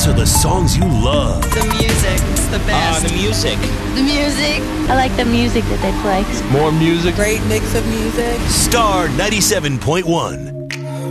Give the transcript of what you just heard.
to the songs you love. The music, it's the best. The music. The music. I like the music that they play. More music. Great mix of music. Star 97.1.